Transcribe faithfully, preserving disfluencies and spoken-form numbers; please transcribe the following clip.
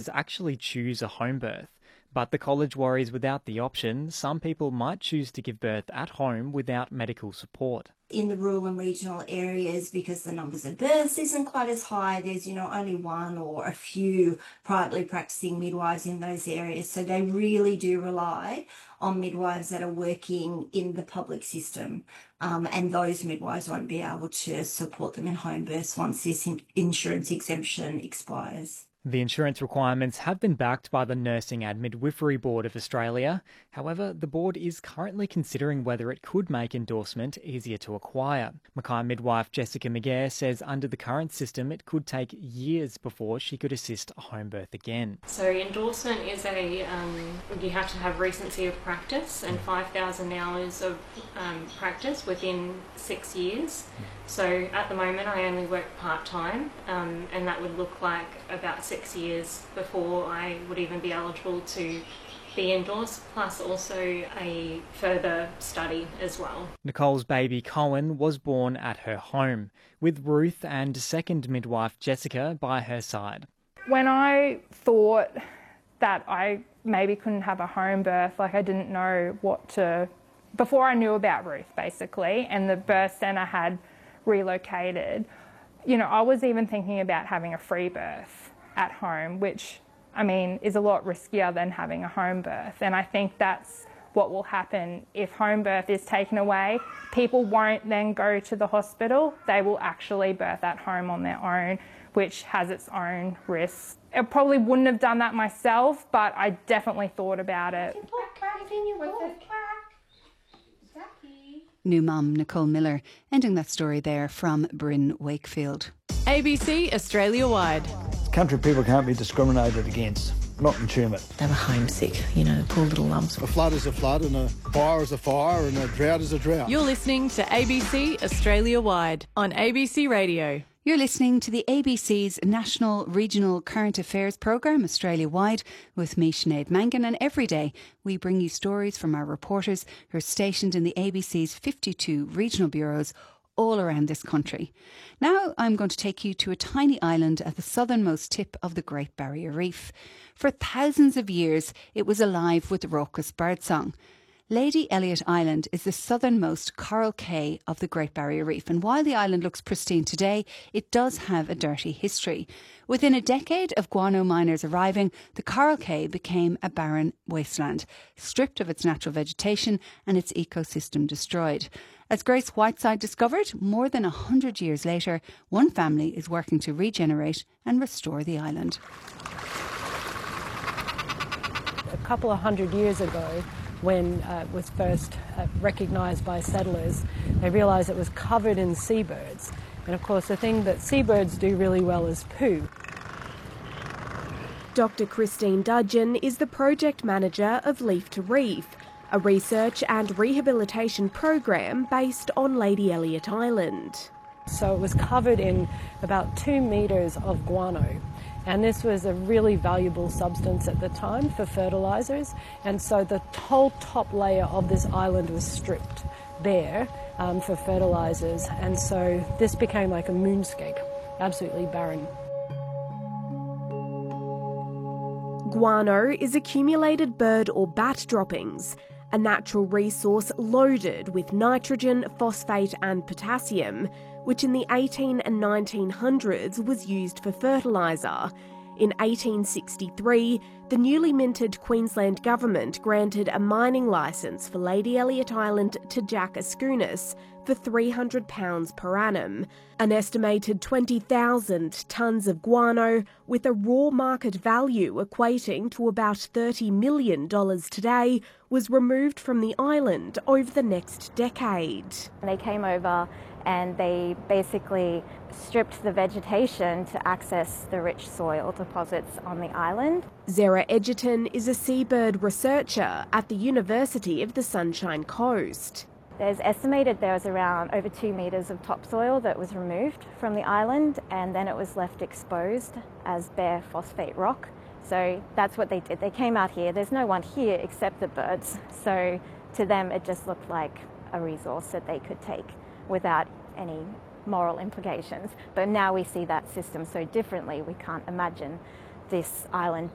midwives actually choose a home birth. But the college worries without the option, some people might choose to give birth at home without medical support. In the rural and regional areas, because the numbers of births isn't quite as high, there's, you know, only one or a few privately practicing midwives in those areas. So they really do rely on midwives that are working in the public system. Um, and those midwives won't be able to support them in home births once this in- insurance exemption expires. The insurance requirements have been backed by the Nursing and Midwifery Board of Australia. However, the board is currently considering whether it could make endorsement easier to acquire. Mackay midwife Jessica McGair says under the current system it could take years before she could assist a home birth again. So endorsement is a, um, you have to have recency of practice and five thousand hours of um, practice within six years. So at the moment I only work part-time um, and that would look like about six years before I would even be eligible to be endorsed, plus also a further study as well. Nicole's baby Cohen was born at her home, with Ruth and second midwife Jessica by her side. When I thought that I maybe couldn't have a home birth, like I didn't know what to, before I knew about Ruth basically, and the birth centre had relocated, you know, I was even thinking about having a free birth at home, which, I mean, is a lot riskier than having a home birth. And I think that's what will happen if home birth is taken away. People won't then go to the hospital. They will actually birth at home on their own, which has its own risks. I probably wouldn't have done that myself, but I definitely thought about it. New mum Nicole Miller, ending that story there from Bryn Wakefield. A B C Australia Wide. Country people can't be discriminated against. Not in Tumut. They were homesick, you know, poor little lumps. A flood is a flood and a fire is a fire and a drought is a drought. You're listening to A B C Australia Wide on A B C Radio. You're listening to the A B C's National Regional Current Affairs programme, Australia Wide, with me, Sinead Mangan, and every day we bring you stories from our reporters who are stationed in the A B C's fifty-two regional bureaus all around this country. Now I'm going to take you to a tiny island at the southernmost tip of the Great Barrier Reef. For thousands of years it was alive with raucous birdsong. Lady Elliot Island is the southernmost coral cay of the Great Barrier Reef, and while the island looks pristine today, it does have a dirty history. Within a decade of guano miners arriving, the coral cay became a barren wasteland, stripped of its natural vegetation and its ecosystem destroyed. As Grace Whiteside discovered, more than a hundred years later, one family is working to regenerate and restore the island. A couple of hundred years ago, when uh, it was first uh, recognised by settlers, they realised it was covered in seabirds. And of course the thing that seabirds do really well is poo. Doctor Christine Dudgeon is the project manager of Leaf to Reef, a research and rehabilitation program based on Lady Elliot Island. So it was covered in about two metres of guano. And this was a really valuable substance at the time for fertilisers. And so the whole top layer of this island was stripped bare um, for fertilisers. And so this became like a moonscape, absolutely barren. Guano is accumulated bird or bat droppings, a natural resource loaded with nitrogen, phosphate and potassium, which in the eighteen and nineteen hundreds was used for fertiliser. In eighteen sixty-three, the newly minted Queensland government granted a mining licence for Lady Elliot Island to Jack Askunis for three hundred pounds per annum. An estimated twenty thousand tonnes of guano, with a raw market value equating to about thirty million dollars today, was removed from the island over the next decade. They came over and they basically stripped the vegetation to access the rich soil deposits on the island. Zara Edgerton is a seabird researcher at the University of the Sunshine Coast. There's estimated there was around over two metres of topsoil that was removed from the island, and then it was left exposed as bare phosphate rock. So that's what they did. They came out here. There's no one here except the birds. So to them it just looked like a resource that they could take without any moral implications. But now we see that system so differently. We can't imagine this island